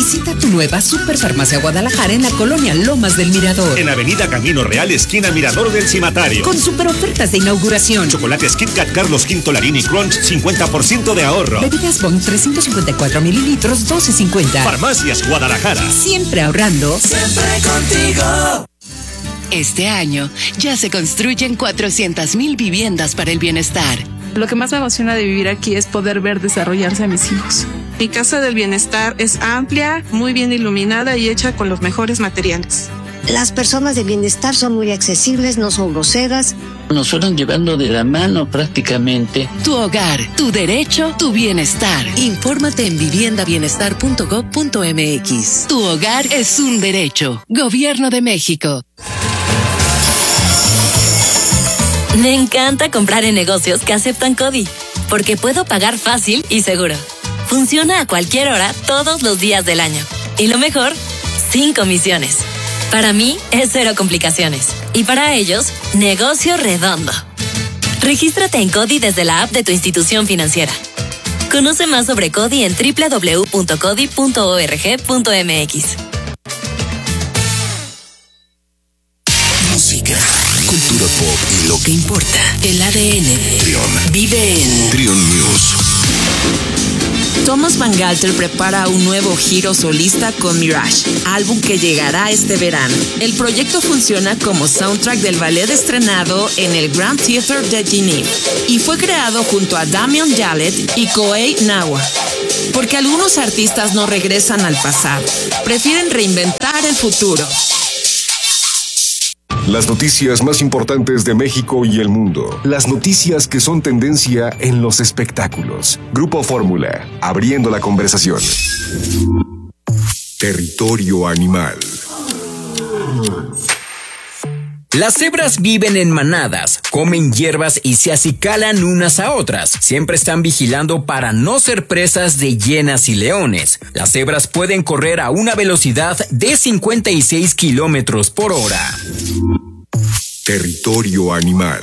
Visita tu nueva Superfarmacia Guadalajara en la colonia Lomas del Mirador. En Avenida Camino Real, esquina Mirador del Cimatario. Con super ofertas de inauguración. Chocolates Kit Kat Carlos V Larini Crunch, 50% de ahorro. Bebidas Bon 354 mililitros, 12.50. Farmacias Guadalajara. Siempre ahorrando. Siempre contigo. Este año ya se construyen 400,000 viviendas para el bienestar. Lo que más me emociona de vivir aquí es poder ver desarrollarse a mis hijos. Mi casa del bienestar es amplia, muy bien iluminada y hecha con los mejores materiales. Las personas de bienestar son muy accesibles, no son groseras. Nos fueron llevando de la mano prácticamente. Tu hogar, tu derecho, tu bienestar. Infórmate en viviendabienestar.gov.mx. Tu hogar es un derecho. Gobierno de México. Me encanta comprar en negocios que aceptan CODI, porque puedo pagar fácil y seguro. Funciona a cualquier hora, todos los días del año. Y lo mejor, sin comisiones. Para mí, es cero complicaciones. Y para ellos, negocio redondo. Regístrate en CODI desde la app de tu institución financiera. Conoce más sobre CODI en www.codi.org.mx. Música, cultura pop y lo que importa. El ADN. Trion. Vive en Trion News. Thomas Bangalter prepara un nuevo giro solista con Mirage, álbum que llegará este verano. El proyecto funciona como soundtrack del ballet estrenado en el Grand Theatre de Genève y fue creado junto a Damien Jallet y Koei Nawa. Porque algunos artistas no regresan al pasado, prefieren reinventar el futuro. Las noticias más importantes de México y el mundo. Las noticias que son tendencia en los espectáculos. Grupo Fórmula, abriendo la conversación. Territorio animal. Las cebras viven en manadas, comen hierbas y se acicalan unas a otras. Siempre están vigilando para no ser presas de hienas y leones. Las cebras pueden correr a una velocidad de 56 kilómetros por hora. Territorio animal.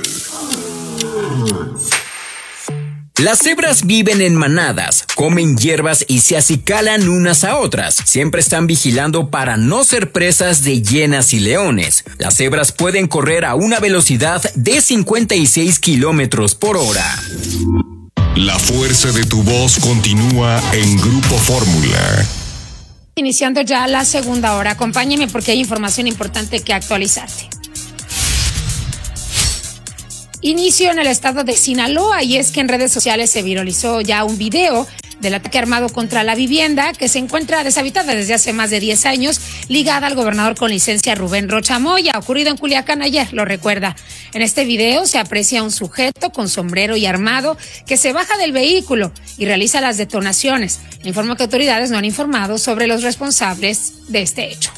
Las cebras viven en manadas, comen hierbas y se acicalan unas a otras. Siempre están vigilando para no ser presas de hienas y leones. Las cebras pueden correr a una velocidad de 56 kilómetros por hora. La fuerza de tu voz continúa en Grupo Fórmula. Iniciando ya la segunda hora, acompáñeme porque hay información importante que actualizarte. Inicio en el estado de Sinaloa y es que en redes sociales se viralizó ya un video del ataque armado contra la vivienda que se encuentra deshabitada desde hace más de 10 años, ligada al gobernador con licencia Rubén Rocha Moya, ocurrido en Culiacán ayer, lo recuerda. En este video se aprecia un sujeto con sombrero y armado que se baja del vehículo y realiza las detonaciones. Informa que autoridades no han informado sobre los responsables de este hecho.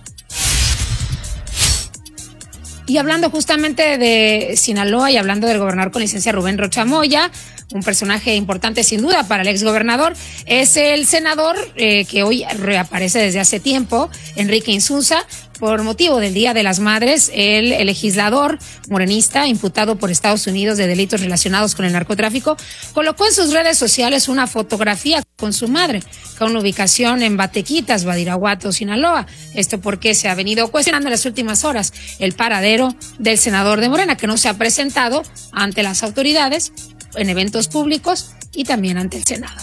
Y hablando justamente de Sinaloa y hablando del gobernador con licencia Rubén Rocha Moya, un personaje importante sin duda para el exgobernador, es el senador que hoy reaparece desde hace tiempo, Enrique Insunza, por motivo del Día de las Madres. El legislador morenista, imputado por Estados Unidos de delitos relacionados con el narcotráfico, colocó en sus redes sociales una fotografía con su madre, con una ubicación en Batequitas, Badiraguato, Sinaloa. Esto porque se ha venido cuestionando en las últimas horas el paradero del senador de Morena, que no se ha presentado ante las autoridades en eventos públicos y también ante el Senado.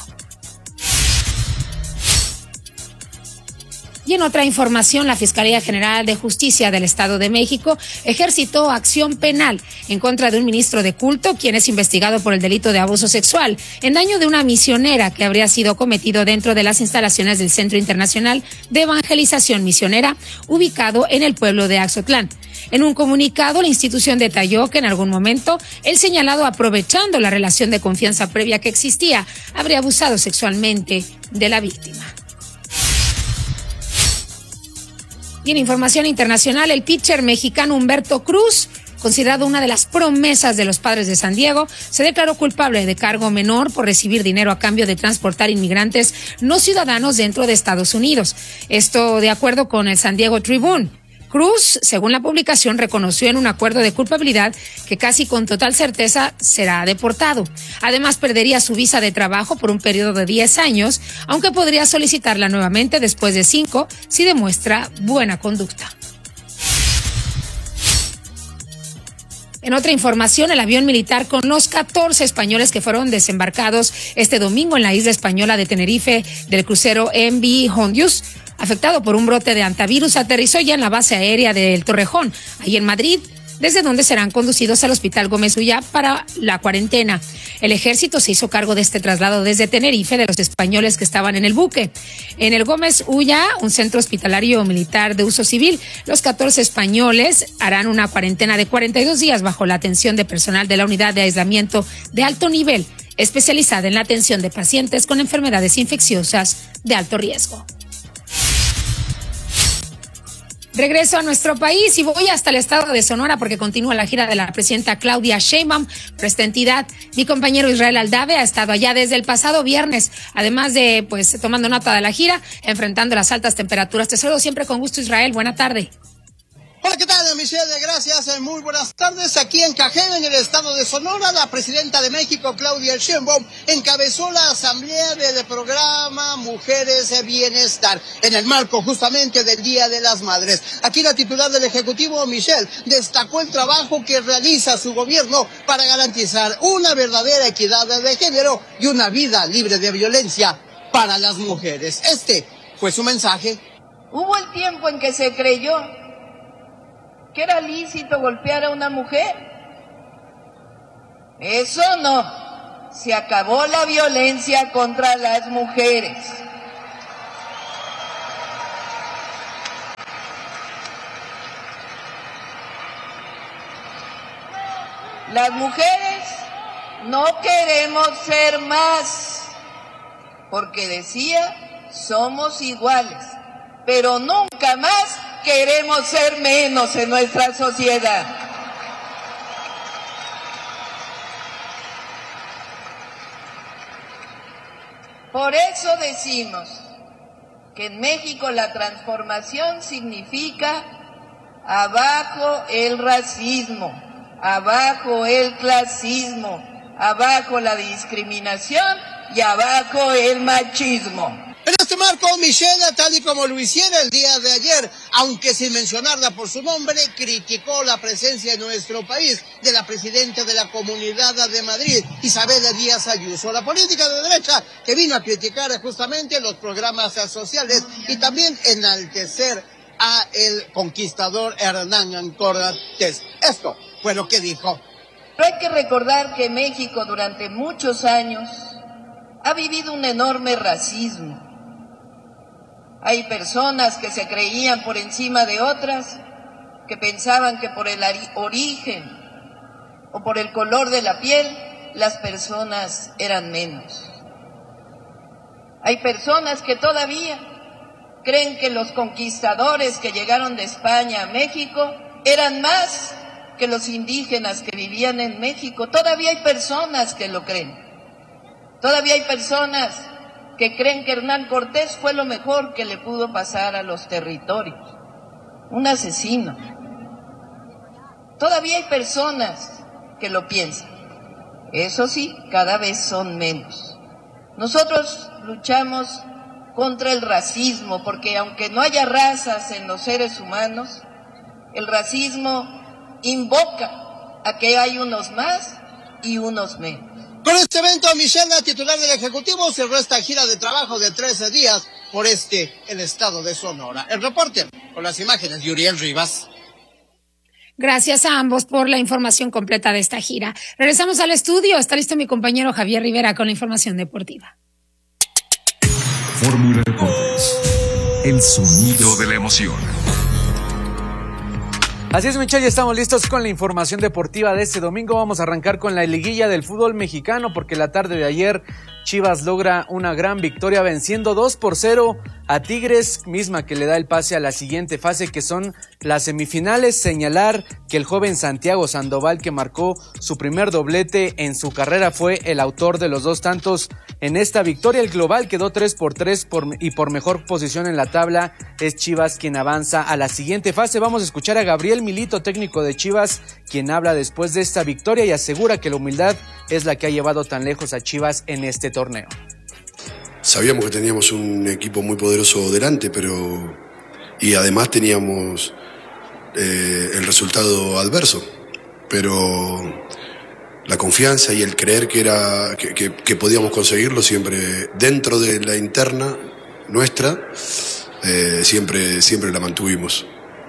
Y en otra información, la Fiscalía General de Justicia del Estado de México ejercitó acción penal en contra de un ministro de culto, quien es investigado por el delito de abuso sexual en daño de una misionera que habría sido cometido dentro de las instalaciones del Centro Internacional de Evangelización Misionera, ubicado en el pueblo de Axotlán. En un comunicado, la institución detalló que en algún momento el señalado, aprovechando la relación de confianza previa que existía, habría abusado sexualmente de la víctima. Y en información internacional, el pitcher mexicano Humberto Cruz, considerado una de las promesas de los Padres de San Diego, se declaró culpable de cargo menor por recibir dinero a cambio de transportar inmigrantes no ciudadanos dentro de Estados Unidos. Esto de acuerdo con el San Diego Tribune. Cruz, según la publicación, reconoció en un acuerdo de culpabilidad que casi con total certeza será deportado. Además, perdería su visa de trabajo por un periodo de 10 años, aunque podría solicitarla nuevamente después de 5 si demuestra buena conducta. En otra información, el avión militar con los 14 españoles que fueron desembarcados este domingo en la isla española de Tenerife del crucero MV Hondius, afectado por un brote de hantavirus, aterrizó ya en la base aérea del Torrejón, ahí en Madrid, desde donde serán conducidos al Hospital Gómez Ulla para la cuarentena. El ejército se hizo cargo de este traslado desde Tenerife de los españoles que estaban en el buque. En el Gómez Ulla, un centro hospitalario militar de uso civil, los 14 españoles harán una cuarentena de 42 días bajo la atención de personal de la unidad de aislamiento de alto nivel, especializada en la atención de pacientes con enfermedades infecciosas de alto riesgo. Regreso a nuestro país y voy hasta el estado de Sonora porque continúa la gira de la presidenta Claudia Sheinbaum por esta entidad. Mi compañero Israel Aldave ha estado allá desde el pasado viernes, además de, tomando nota de la gira, enfrentando las altas temperaturas. Te saludo siempre con gusto, Israel. Buena tarde. Hola, ¿qué tal, Michelle? Gracias, muy buenas tardes. Aquí en Cajeme, en el estado de Sonora, la presidenta de México, Claudia Sheinbaum, encabezó la asamblea del programa Mujeres de Bienestar, en el marco justamente del Día de las Madres. Aquí la titular del Ejecutivo, Michelle, destacó el trabajo que realiza su gobierno para garantizar una verdadera equidad de género y una vida libre de violencia para las mujeres. Este fue su mensaje. Hubo el tiempo en que se creyó que era lícito golpear a una mujer. Eso no. Se acabó la violencia contra las mujeres. Las mujeres no queremos ser más, porque decía, somos iguales, pero nunca más queremos ser menos en nuestra sociedad. Por eso decimos que en México la transformación significa abajo el racismo, abajo el clasismo, abajo la discriminación y abajo el machismo. En este marco, Michelle, tal y como lo hiciera el día de ayer, aunque sin mencionarla por su nombre, criticó la presencia en nuestro país de la presidenta de la Comunidad de Madrid, Isabel Díaz Ayuso, la política de derecha que vino a criticar justamente los programas sociales y también enaltecer a el conquistador Hernán Cortés. Esto fue lo que dijo. Pero hay que recordar que México durante muchos años ha vivido un enorme racismo. Hay personas que se creían por encima de otras, que pensaban que por el origen o por el color de la piel, las personas eran menos. Hay personas que todavía creen que los conquistadores que llegaron de España a México eran más que los indígenas que vivían en México. Todavía hay personas que lo creen. Todavía hay personas que creen que Hernán Cortés fue lo mejor que le pudo pasar a los territorios. Un asesino. Todavía hay personas que lo piensan. Eso sí, cada vez son menos. Nosotros luchamos contra el racismo, porque aunque no haya razas en los seres humanos, el racismo invoca a que hay unos más y unos menos. Con este evento, Michelle, la titular del Ejecutivo, cerró esta gira de trabajo de 13 días por el estado de Sonora. El reporte con las imágenes de Uriel Rivas. Gracias a ambos por la información completa de esta gira. Regresamos al estudio. Está listo mi compañero Javier Rivera con la información deportiva. Fórmula Deportes. El sonido de la emoción. Así es, Michelle, ya estamos listos con la información deportiva de este domingo. Vamos a arrancar con la liguilla del fútbol mexicano porque la tarde de ayer Chivas logra una gran victoria venciendo 2-0 a Tigres, misma que le da el pase a la siguiente fase, que son las semifinales. Señalar que el joven Santiago Sandoval, que marcó su primer doblete en su carrera, fue el autor de los 2 tantos en esta victoria. El global quedó 3-3 y por mejor posición en la tabla es Chivas quien avanza a la siguiente fase. Vamos a escuchar a Gabriel Milito, técnico de Chivas, quien habla después de esta victoria y asegura que la humildad es la que ha llevado tan lejos a Chivas en este torneo. Sabíamos que teníamos un equipo muy poderoso delante, y además teníamos el resultado adverso, pero la confianza y el creer que podíamos conseguirlo siempre dentro de la interna nuestra, siempre la mantuvimos.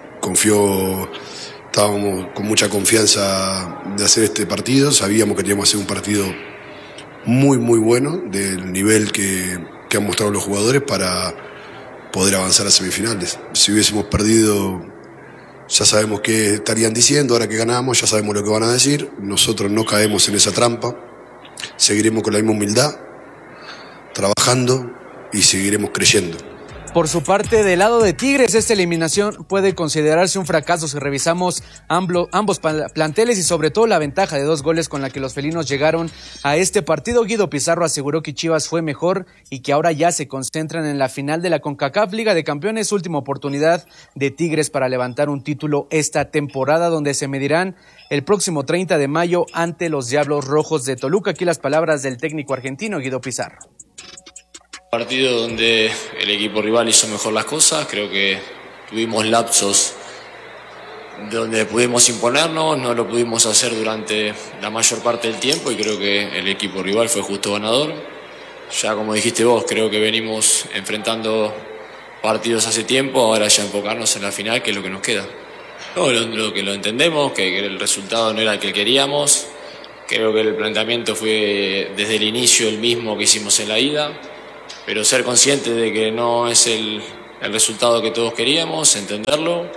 Estábamos con mucha confianza de hacer este partido, sabíamos que teníamos que hacer un partido muy muy bueno del nivel que han mostrado los jugadores para poder avanzar a semifinales. Si hubiésemos perdido, ya sabemos qué estarían diciendo, ahora que ganamos ya sabemos lo que van a decir. Nosotros no caemos en esa trampa, seguiremos con la misma humildad, trabajando y seguiremos creyendo. Por su parte, del lado de Tigres, esta eliminación puede considerarse un fracaso si revisamos ambos planteles y sobre todo la ventaja de 2 goles con la que los felinos llegaron a este partido. Guido Pizarro aseguró que Chivas fue mejor y que ahora ya se concentran en la final de la CONCACAF Liga de Campeones, última oportunidad de Tigres para levantar un título esta temporada, donde se medirán el próximo 30 de mayo ante los Diablos Rojos de Toluca. Aquí las palabras del técnico argentino Guido Pizarro. Partido donde el equipo rival hizo mejor las cosas, creo que tuvimos lapsos donde pudimos imponernos, no lo pudimos hacer durante la mayor parte del tiempo y creo que el equipo rival fue justo ganador. Ya como dijiste vos, creo que venimos enfrentando partidos hace tiempo, ahora ya enfocarnos en la final, que es lo que nos queda. No, lo que lo entendemos, que el resultado no era el que queríamos, creo que el planteamiento fue desde el inicio el mismo que hicimos en la ida, pero ser consciente de que no es el resultado que todos queríamos, entenderlo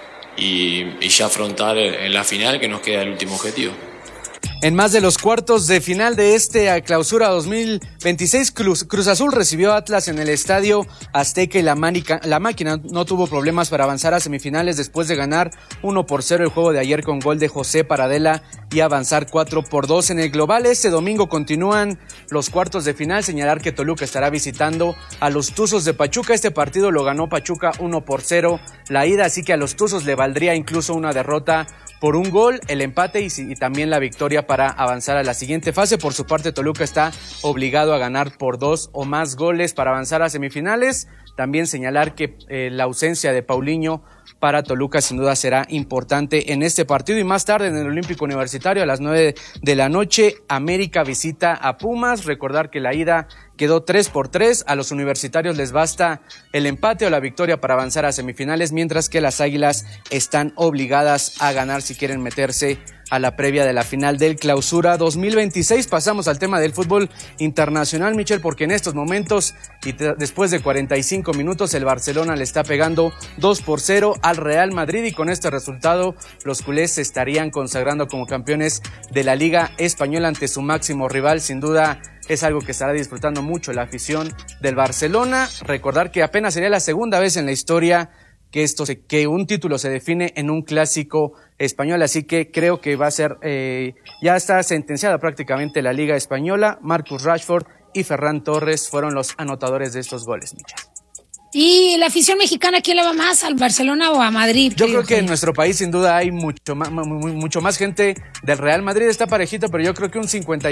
y ya afrontar en la final, que nos queda el último objetivo. En más de los cuartos de final de este Clausura 2026, Cruz Azul recibió a Atlas en el Estadio Azteca y la máquina no tuvo problemas para avanzar a semifinales después de ganar 1-0 el juego de ayer con gol de José Paradela y avanzar 4-2 en el global. Este domingo continúan los cuartos de final. Señalar que Toluca estará visitando a los Tuzos de Pachuca. Este partido lo ganó Pachuca 1-0 la ida, así que a los Tuzos le valdría incluso una derrota por un gol, el empate y también la victoria para avanzar a la siguiente fase. Por su parte, Toluca está obligado a ganar por 2 o más goles para avanzar a semifinales. También señalar que la ausencia de Paulinho para Toluca sin duda será importante en este partido. Y más tarde en el Olímpico Universitario a las 9 de la noche, América visita a Pumas. Recordar que la ida quedó 3-3. A los universitarios les basta el empate o la victoria para avanzar a semifinales, mientras que las Águilas están obligadas a ganar si quieren meterse a la previa de la final del Clausura 2026. Pasamos al tema del fútbol internacional, Michel, porque en estos momentos y después de 45 minutos el Barcelona le está pegando 2-0 al Real Madrid y con este resultado los culés se estarían consagrando como campeones de la Liga Española ante su máximo rival. Sin duda es algo que estará disfrutando mucho la afición del Barcelona. Recordar que apenas sería la segunda vez en la historia que un título se define en un clásico español, así que creo que va a ser, ya está sentenciada prácticamente la Liga Española. Marcus Rashford y Ferran Torres fueron los anotadores de estos goles, Michel. ¿Y la afición mexicana quién le va más, al Barcelona o a Madrid? Yo creo que en nuestro país sin duda hay mucho más gente del Real Madrid, está parejito, pero yo creo que un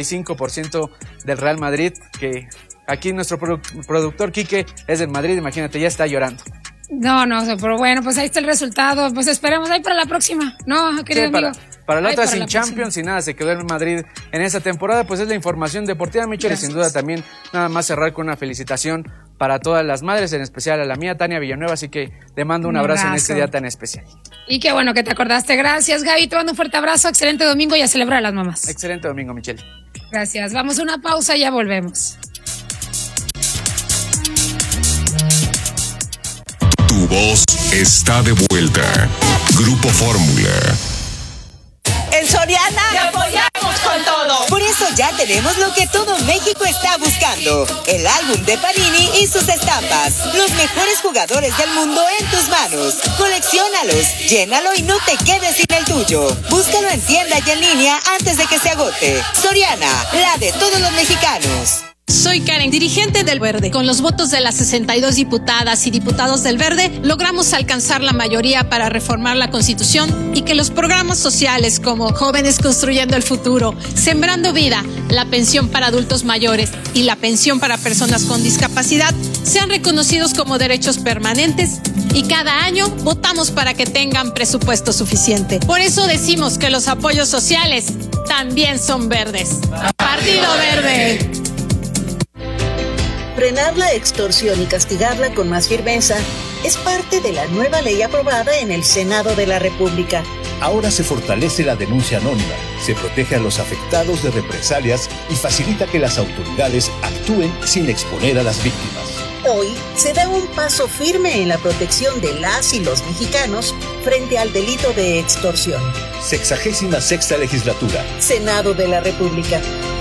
55% del Real Madrid, que aquí nuestro productor Quique es del Madrid, imagínate, ya está llorando. No, pero bueno, pues ahí está el resultado. Pues esperamos ahí para la próxima, ¿no, querido amigo? Para la otra sin Champions y nada, se quedó el Madrid en esta temporada. Pues es la información deportiva, Michel, y sin duda también nada más cerrar con una felicitación para todas las madres, en especial a la mía, Tania Villanueva, así que te mando un abrazo en este día tan especial. Y qué bueno que te acordaste, gracias Gaby, te mando un fuerte abrazo, excelente domingo y a celebrar a las mamás. Excelente domingo, Michel. Gracias, vamos a una pausa y ya volvemos. Tu voz está de vuelta. Grupo Fórmula. En Soriana te apoyamos con todo! Por eso ya tenemos lo que todo México está buscando: el álbum de Panini y sus estampas. Los mejores jugadores del mundo en tus manos. Colecciónalos, llénalo y no te quedes sin el tuyo. Búscalo en tienda y en línea antes de que se agote. Soriana, la de todos los mexicanos. Soy Karen, dirigente del Verde. Con los votos de las 62 diputadas y diputados del Verde, logramos alcanzar la mayoría para reformar la Constitución y que los programas sociales como Jóvenes Construyendo el Futuro, Sembrando Vida, la pensión para adultos mayores y la pensión para personas con discapacidad sean reconocidos como derechos permanentes, y cada año votamos para que tengan presupuesto suficiente. Por eso decimos que los apoyos sociales también son verdes. Partido Verde. Frenar la extorsión y castigarla con más firmeza es parte de la nueva ley aprobada en el Senado de la República. Ahora se fortalece la denuncia anónima, se protege a los afectados de represalias y facilita que las autoridades actúen sin exponer a las víctimas. Hoy se da un paso firme en la protección de las y los mexicanos frente al delito de extorsión. 66ª legislatura. Senado de la República.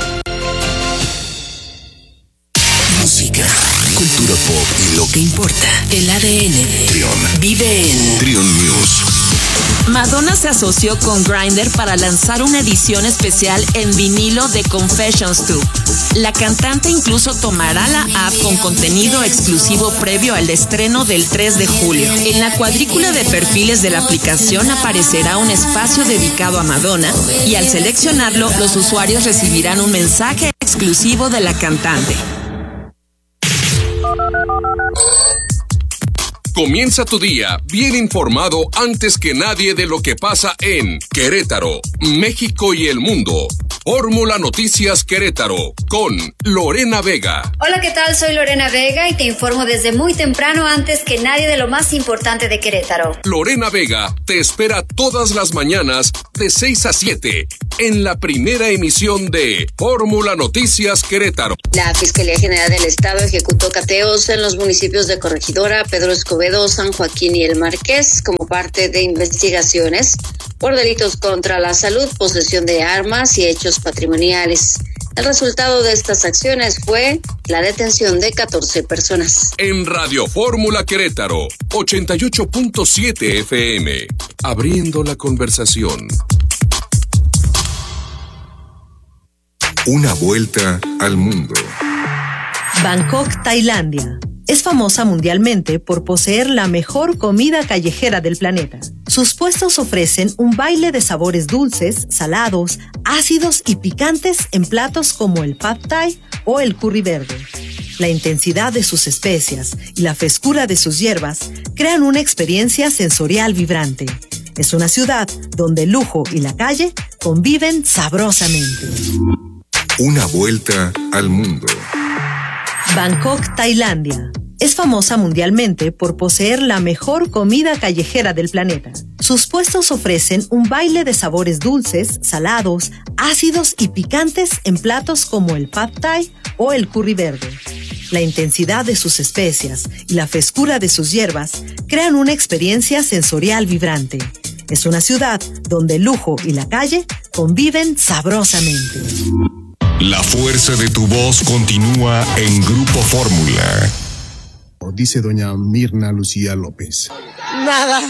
Música, cultura pop y lo que importa. El ADN. Trion. Vive en Trion News. Madonna se asoció con Grindr para lanzar una edición especial en vinilo de Confessions 2. La cantante incluso tomará la app con contenido exclusivo previo al estreno del 3 de julio. En la cuadrícula de perfiles de la aplicación aparecerá un espacio dedicado a Madonna y al seleccionarlo, los usuarios recibirán un mensaje exclusivo de la cantante. Comienza tu día bien informado antes que nadie de lo que pasa en Querétaro, México y el mundo. Fórmula Noticias Querétaro con Lorena Vega. Hola, ¿qué tal? Soy Lorena Vega y te informo desde muy temprano antes que nadie de lo más importante de Querétaro. Lorena Vega te espera todas las mañanas de 6 a 7 en la primera emisión de Fórmula Noticias Querétaro. La Fiscalía General del Estado ejecutó cateos en los municipios de Corregidora, Pedro Escobedo, San Joaquín y El Marqués como parte de investigaciones por delitos contra la salud, posesión de armas y hechos patrimoniales. El resultado de estas acciones fue la detención de 14 personas. En Radio Fórmula Querétaro, 88.7 FM, abriendo la conversación. Una vuelta al mundo. Bangkok, Tailandia. Es famosa mundialmente por poseer la mejor comida callejera del planeta. Sus puestos ofrecen un baile de sabores dulces, salados, ácidos y picantes en platos como el Pad Thai o el curry verde. La intensidad de sus especias y la frescura de sus hierbas crean una experiencia sensorial vibrante. Es una ciudad donde el lujo y la calle conviven sabrosamente. Una vuelta al mundo. Bangkok, Tailandia. Es famosa mundialmente por poseer la mejor comida callejera del planeta. Sus puestos ofrecen un baile de sabores dulces, salados, ácidos y picantes en platos como el Pad Thai o el curry verde. La intensidad de sus especias y la frescura de sus hierbas crean una experiencia sensorial vibrante. Es una ciudad donde el lujo y la calle conviven sabrosamente. La fuerza de tu voz continúa en Grupo Fórmula. Dice doña Mirna Lucía López. Nada,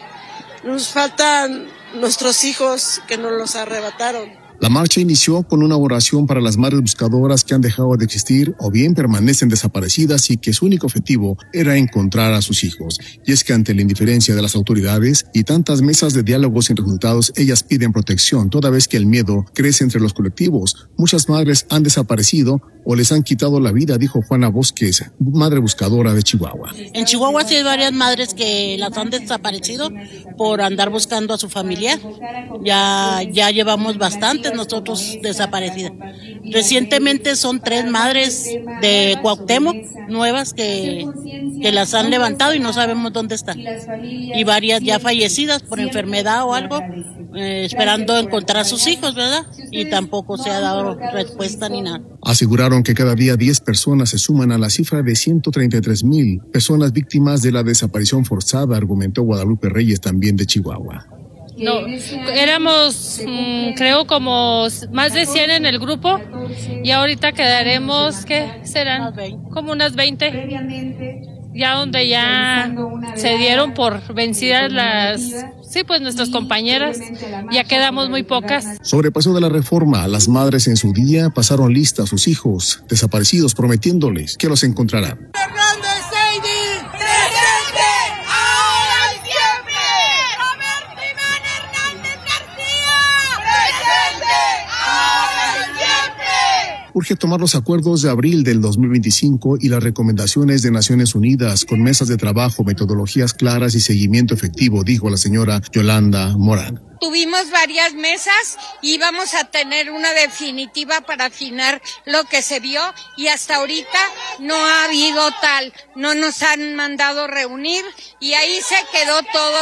nos faltan nuestros hijos que nos los arrebataron. La marcha inició con una oración para las madres buscadoras que han dejado de existir o bien permanecen desaparecidas y que su único objetivo era encontrar a sus hijos. Y es que ante la indiferencia de las autoridades y tantas mesas de diálogo sin resultados, ellas piden protección, toda vez que el miedo crece entre los colectivos. Muchas madres han desaparecido o les han quitado la vida, dijo Juana Bosques, madre buscadora de Chihuahua. En Chihuahua sí hay varias madres que las han desaparecido por andar buscando a su familiar. Ya llevamos bastantes nosotros desaparecidas. Recientemente son 3 madres de Cuauhtémoc nuevas que las han levantado y no sabemos dónde están. Y varias ya fallecidas por enfermedad o algo, esperando encontrar a sus hijos, ¿verdad? Y tampoco se ha dado respuesta ni nada. Aseguraron que cada día 10 personas se suman a la cifra de 133,000 personas víctimas de la desaparición forzada, argumentó Guadalupe Reyes, también de Chihuahua. No, éramos creo como más de 100 en el grupo y ahorita quedaremos, ¿qué serán? Como unas 20. Ya donde ya se dieron por vencidas nuestras compañeras, ya quedamos muy pocas. Sobre el paso de la reforma, las madres en su día pasaron lista a sus hijos desaparecidos, prometiéndoles que los encontrarán. Hernández Heidi, presente, ahora y siempre. Robert Iván Hernández García, presente, ahora y siempre. Urge tomar los acuerdos de abril del 2025 y las recomendaciones de Naciones Unidas con mesas de trabajo, metodologías claras y seguimiento efectivo, dijo la señora Yolanda Morán. Tuvimos varias mesas y vamos a tener una definitiva para afinar lo que se vio y hasta ahorita no ha habido tal, no nos han mandado reunir y ahí se quedó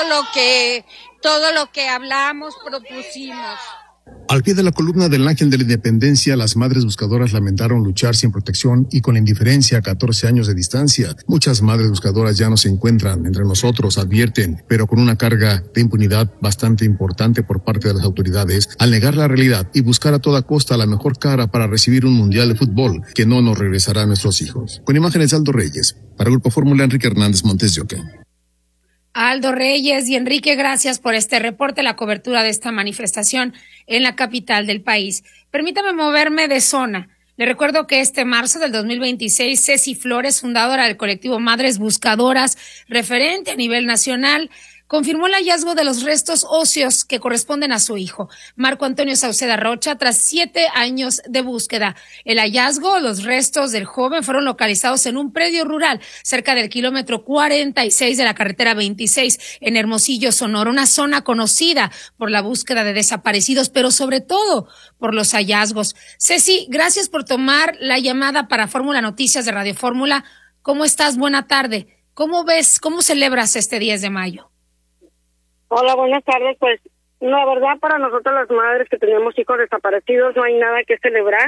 todo lo que hablamos, propusimos. Al pie de la columna del Ángel de la Independencia, las madres buscadoras lamentaron luchar sin protección y con indiferencia a 14 años de distancia. Muchas madres buscadoras ya no se encuentran entre nosotros, advierten, pero con una carga de impunidad bastante importante por parte de las autoridades al negar la realidad y buscar a toda costa la mejor cara para recibir un mundial de fútbol que no nos regresará a nuestros hijos. Con imágenes de Aldo Reyes, para Grupo Fórmula, Enrique Hernández Montes de Oca. Aldo Reyes y Enrique, gracias por este reporte, la cobertura de esta manifestación en la capital del país. Permítame moverme de zona. Le recuerdo que este marzo del 2026, Ceci Flores, fundadora del colectivo Madres Buscadoras, referente a nivel nacional, confirmó el hallazgo de los restos óseos que corresponden a su hijo, Marco Antonio Sauceda Rocha, tras 7 años de búsqueda. El hallazgo, los restos del joven fueron localizados en un predio rural cerca del kilómetro 46 de la carretera 26 en Hermosillo, Sonora, una zona conocida por la búsqueda de desaparecidos, pero sobre todo por los hallazgos. Ceci, gracias por tomar la llamada para Fórmula Noticias de Radio Fórmula. ¿Cómo estás? Buena tarde. ¿Cómo ves, cómo celebras este 10 de mayo? Hola, buenas tardes. Pues la verdad, para nosotros las madres que tenemos hijos desaparecidos no hay nada que celebrar.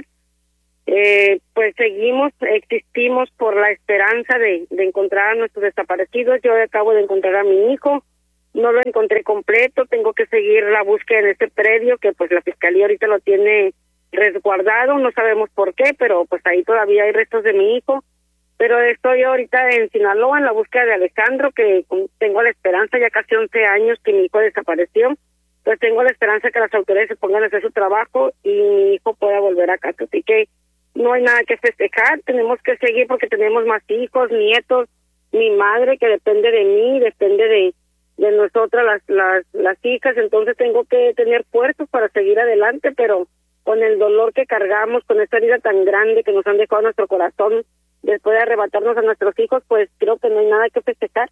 Pues existimos por la esperanza de encontrar a nuestros desaparecidos. Yo acabo de encontrar a mi hijo, no lo encontré completo, tengo que seguir la búsqueda en este predio que pues la fiscalía ahorita lo tiene resguardado, no sabemos por qué, pero pues ahí todavía hay restos de mi hijo. Pero estoy ahorita en Sinaloa en la búsqueda de Alejandro, que tengo la esperanza, ya casi 11 años que mi hijo desapareció, pues tengo la esperanza que las autoridades se pongan a hacer su trabajo y mi hijo pueda volver a casa. Así que no hay nada que festejar, tenemos que seguir porque tenemos más hijos, nietos, mi madre que depende de mí, depende de nosotras las hijas, entonces tengo que tener fuerzas para seguir adelante, pero con el dolor que cargamos, con esta herida tan grande que nos han dejado en nuestro corazón, después de arrebatarnos a nuestros hijos, pues creo que no hay nada que festejar.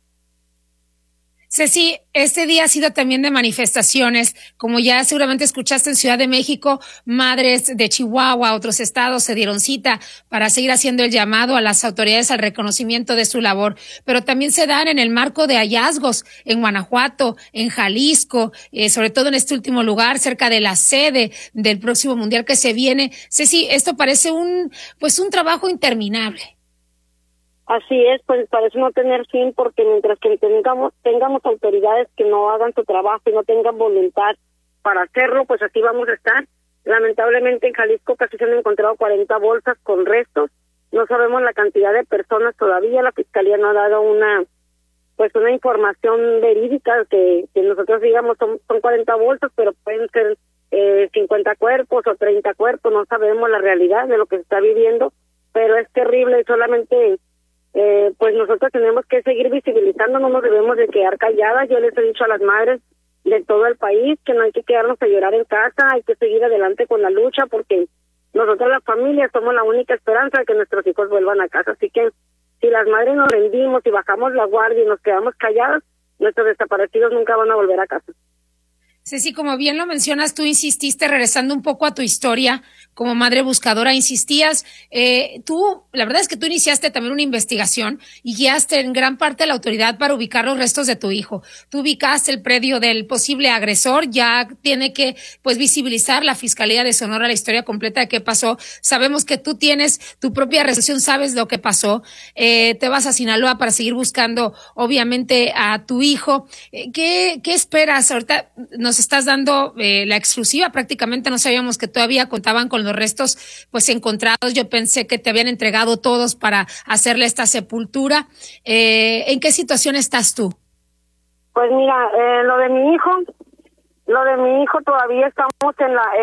Ceci, este día ha sido también de manifestaciones, como ya seguramente escuchaste en Ciudad de México, madres de Chihuahua, otros estados se dieron cita para seguir haciendo el llamado a las autoridades al reconocimiento de su labor, pero también se dan en el marco de hallazgos en Guanajuato, en Jalisco, sobre todo en este último lugar, cerca de la sede del próximo mundial que se viene. Ceci, esto parece un trabajo interminable. Así es, pues parece no tener fin, porque mientras que tengamos autoridades que no hagan su trabajo y no tengan voluntad para hacerlo, pues así vamos a estar. Lamentablemente en Jalisco casi se han encontrado 40 bolsas con restos, no sabemos la cantidad de personas todavía, la fiscalía no ha dado una información verídica que nosotros digamos son 40 bolsas, pero pueden ser 50 cuerpos o 30 cuerpos, no sabemos la realidad de lo que se está viviendo, pero es terrible y solamente pues nosotros tenemos que seguir visibilizando, no nos debemos de quedar calladas. Yo les he dicho a las madres de todo el país que no hay que quedarnos a llorar en casa, hay que seguir adelante con la lucha, porque nosotros las familias somos la única esperanza de que nuestros hijos vuelvan a casa. Así que si las madres nos rendimos y bajamos la guardia y nos quedamos calladas, nuestros desaparecidos nunca van a volver a casa. Ceci, como bien lo mencionas, tú insististe, regresando un poco a tu historia como madre buscadora, insistías, la verdad es que tú iniciaste también una investigación y guiaste en gran parte a la autoridad para ubicar los restos de tu hijo. Tú ubicaste el predio del posible agresor, ya tiene que visibilizar la Fiscalía de Sonora la historia completa de qué pasó. Sabemos que tú tienes tu propia resolución, sabes lo que pasó, te vas a Sinaloa para seguir buscando obviamente a tu hijo. ¿Qué esperas? Ahorita nos nos estás dando la exclusiva. Prácticamente no sabíamos que todavía contaban con los restos pues encontrados. Yo pensé que te habían entregado todos para hacerle esta sepultura. ¿En qué situación estás tú? Pues mira, lo de mi hijo todavía estamos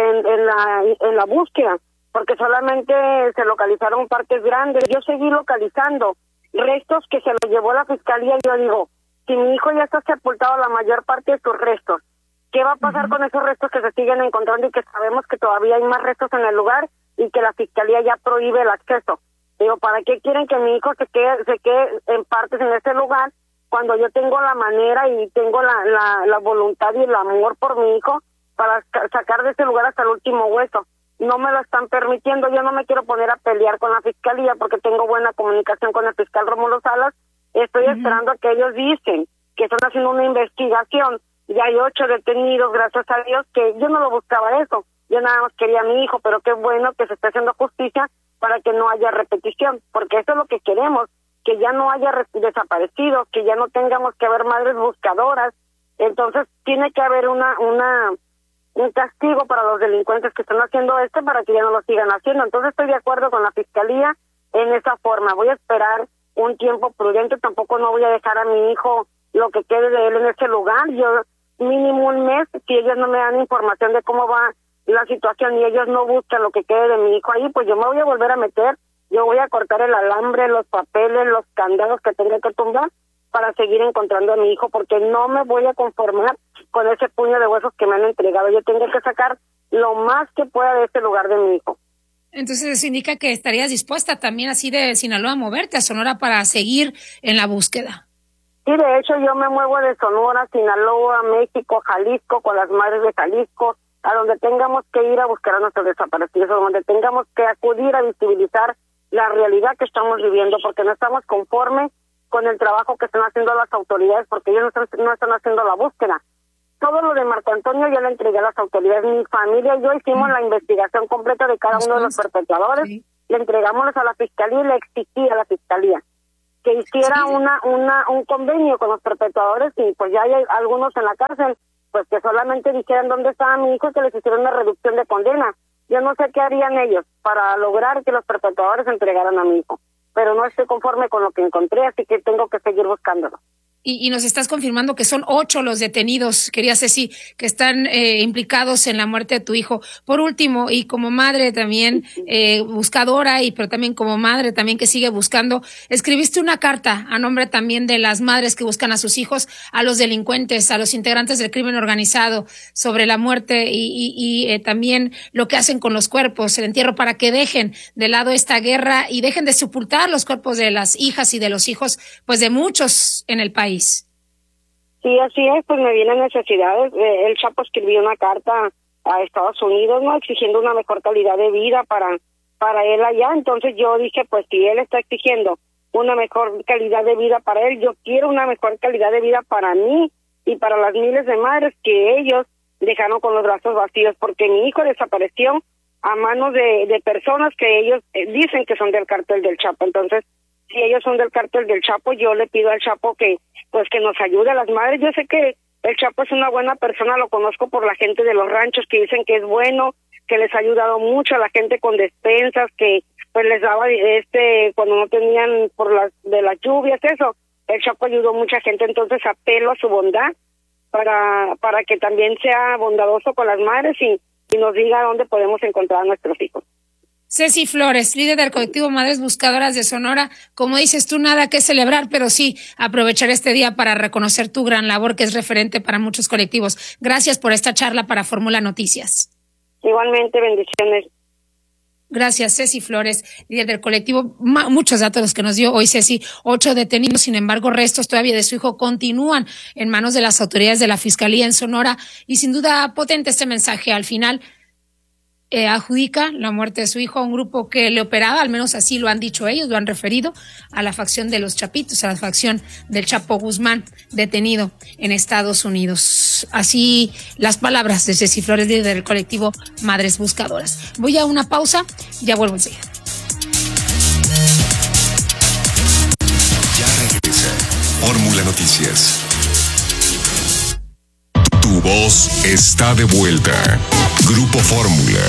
en la búsqueda, porque solamente se localizaron partes grandes. Yo seguí localizando restos que se los llevó la fiscalía. Yo digo, si mi hijo ya está sepultado la mayor parte de sus restos, ¿qué va a pasar con esos restos que se siguen encontrando y que sabemos que todavía hay más restos en el lugar y que la fiscalía ya prohíbe el acceso? Digo, ¿para qué quieren que mi hijo se quede en partes en ese lugar cuando yo tengo la manera y tengo la voluntad y el amor por mi hijo para sacar de ese lugar hasta el último hueso? No me lo están permitiendo. Yo no me quiero poner a pelear con la fiscalía porque tengo buena comunicación con el fiscal Rómulo Salas. Estoy esperando a que ellos dicen que están haciendo una investigación. Ya hay 8 detenidos, gracias a Dios, que yo no lo buscaba eso. Yo nada más quería a mi hijo, pero qué bueno que se esté haciendo justicia para que no haya repetición, porque eso es lo que queremos, que ya no haya desaparecidos, que ya no tengamos que haber madres buscadoras. Entonces tiene que haber un castigo para los delincuentes que están haciendo esto para que ya no lo sigan haciendo. Entonces estoy de acuerdo con la fiscalía en esa forma. Voy a esperar un tiempo prudente, tampoco no voy a dejar a mi hijo lo que quede de él en ese lugar. Yo mínimo un mes, si ellos no me dan información de cómo va la situación y ellos no buscan lo que quede de mi hijo ahí, pues yo me voy a volver a meter. Yo voy a cortar el alambre, los papeles, los candados que tendré que tumbar para seguir encontrando a mi hijo, porque no me voy a conformar con ese puño de huesos que me han entregado. Yo tengo que sacar lo más que pueda de este lugar de mi hijo. Entonces eso indica que estarías dispuesta también así de Sinaloa a moverte a Sonora para seguir en la búsqueda. Sí, de hecho yo me muevo de Sonora, Sinaloa, México, Jalisco, con las madres de Jalisco, a donde tengamos que ir a buscar a nuestros desaparecidos, donde tengamos que acudir a visibilizar la realidad que estamos viviendo, porque no estamos conformes con el trabajo que están haciendo las autoridades, porque ellos no están haciendo la búsqueda. Todo lo de Marco Antonio ya lo entregué a las autoridades. Mi familia y yo hicimos la investigación completa de cada uno de los perpetradores, le entregamos a la fiscalía y le exigí a la fiscalía que hiciera un convenio con los perpetradores, y pues ya hay algunos en la cárcel, pues que solamente dijeran dónde estaba mi hijo y que les hicieran una reducción de condena. Yo no sé qué harían ellos para lograr que los perpetradores entregaran a mi hijo, pero no estoy conforme con lo que encontré, así que tengo que seguir buscándolo. Y nos estás confirmando que son 8 los detenidos, quería Ceci, que están implicados en la muerte de tu hijo. Por último, y como madre también buscadora, pero también como madre también que sigue buscando, escribiste una carta a nombre también de las madres que buscan a sus hijos, a los delincuentes, a los integrantes del crimen organizado, sobre la muerte y también lo que hacen con los cuerpos, el entierro, para que dejen de lado esta guerra y dejen de sepultar los cuerpos de las hijas y de los hijos, pues de muchos en el país. Sí, así es, pues me vienen necesidades. El Chapo escribió una carta a Estados Unidos, ¿no?, exigiendo una mejor calidad de vida para él allá. Entonces yo dije, pues si él está exigiendo una mejor calidad de vida para él, yo quiero una mejor calidad de vida para mí y para las miles de madres que ellos dejaron con los brazos vacíos, porque mi hijo desapareció a manos de personas que ellos dicen que son del cártel del Chapo. Entonces, si ellos son del cártel del Chapo, yo le pido al Chapo que nos ayude a las madres. Yo sé que el Chapo es una buena persona, lo conozco por la gente de los ranchos que dicen que es bueno, que les ha ayudado mucho a la gente con despensas, que pues les daba cuando no tenían de las lluvias, eso. El Chapo ayudó a mucha gente, entonces apelo a su bondad para que también sea bondadoso con las madres y nos diga dónde podemos encontrar a nuestros hijos. Ceci Flores, líder del colectivo Madres Buscadoras de Sonora. Como dices tú, nada que celebrar, pero sí aprovechar este día para reconocer tu gran labor, que es referente para muchos colectivos. Gracias por esta charla para Fórmula Noticias. Igualmente, bendiciones. Gracias, Ceci Flores, líder del colectivo. Muchos datos los que nos dio hoy Ceci. 8 detenidos, sin embargo, restos todavía de su hijo continúan en manos de las autoridades de la Fiscalía en Sonora. Y sin duda potente este mensaje al final. Adjudica la muerte de su hijo a un grupo que le operaba, al menos así lo han dicho ellos, lo han referido, a la facción de los Chapitos, a la facción del Chapo Guzmán, detenido en Estados Unidos. Así las palabras de Ceci Flores, líder del colectivo Madres Buscadoras. Voy a una pausa, ya vuelvo enseguida. Ya regresa Fórmula Noticias. Tu voz está de vuelta. Grupo Fórmula.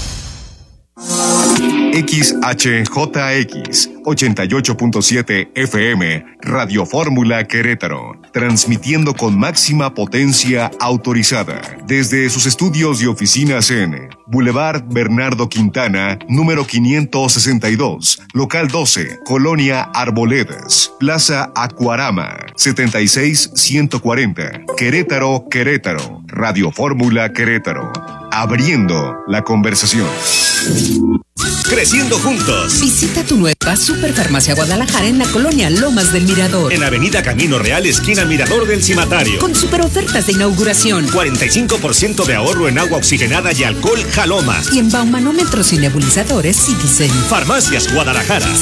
XHJX 88.7 FM, Radio Fórmula Querétaro, transmitiendo con máxima potencia autorizada desde sus estudios y oficinas en Boulevard Bernardo Quintana, número 562, local 12, Colonia Arboledas, Plaza Acuarama, 76140, Querétaro, Querétaro, Radio Fórmula Querétaro, abriendo la conversación. Creciendo juntos. Visita tu nueva Superfarmacia Guadalajara en la colonia Lomas del Mirador. En Avenida Camino Real, esquina Mirador del Cimatario. Con super ofertas de inauguración. 45% de ahorro en agua oxigenada y alcohol Jaloma. Y en baumanómetros y nebulizadores Citizen. Farmacias Guadalajara.